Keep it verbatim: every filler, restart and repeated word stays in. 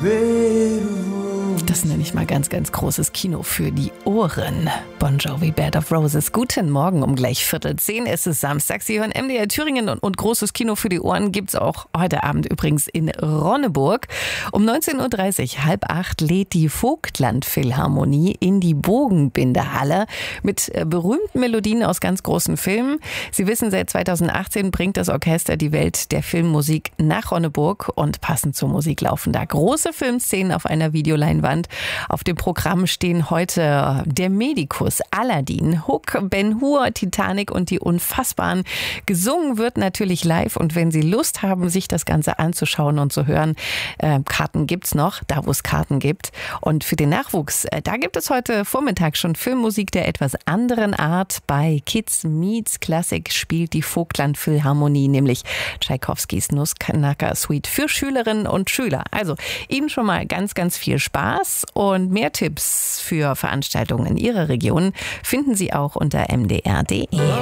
Das nenne ich mal ganz, ganz großes Kino für die Ohren. Bon Jovi, Bed of Roses. Guten Morgen um gleich Viertel zehn. Es ist Samstag. Sie hören M D R Thüringen und, und großes Kino für die Ohren gibt's auch heute Abend übrigens in Ronneburg. Um neunzehn Uhr dreißig, halb acht, lädt die Vogtland-Philharmonie in die Bogenbinderhalle mit berühmten Melodien aus ganz großen Filmen. Sie wissen, seit zweitausendachtzehn bringt das Orchester die Welt der Filmmusik nach Ronneburg und passend zur Musik laufen da große Filmszenen auf einer Videoleinwand. Auf dem Programm stehen heute Der Medikus, Aladdin, Hook, Ben-Hur, Titanic und die Unfassbaren. Gesungen wird natürlich live und wenn Sie Lust haben, sich das Ganze anzuschauen und zu hören, äh, Karten gibt's noch, da wo es Karten gibt. Und für den Nachwuchs, äh, da gibt es heute Vormittag schon Filmmusik der etwas anderen Art. Bei Kids Meets Classic spielt die Vogtland Philharmonie nämlich Tschaikowskis Nussknacker Suite für Schülerinnen und Schüler. Also Ihnen schon mal ganz, ganz viel Spaß und mehr Tipps für Veranstaltungen in Ihrer Region finden Sie auch unter m d r punkt d e.